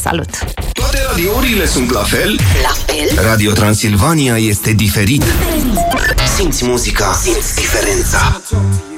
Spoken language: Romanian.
Salut! Toate radiourile sunt la fel? La fel? Radio Transilvania este diferit. Simți muzica, simți diferența.